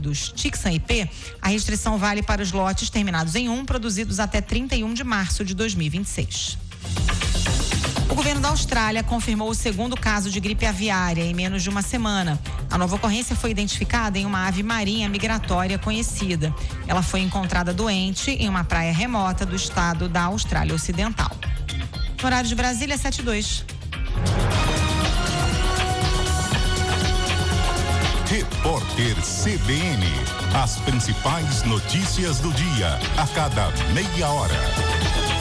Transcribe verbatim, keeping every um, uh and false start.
líquidos Tixan I P, a restrição vale para os lotes terminados em um, produzidos até trinta e um de março de dois mil e vinte e seis. O governo da Austrália confirmou o segundo caso de gripe aviária em menos de uma semana. A nova ocorrência foi identificada em uma ave marinha migratória conhecida. Ela foi encontrada doente em uma praia remota do estado da Austrália Ocidental. No horário de Brasília, sete e dois. Repórter C B N. As principais notícias do dia, a cada meia hora.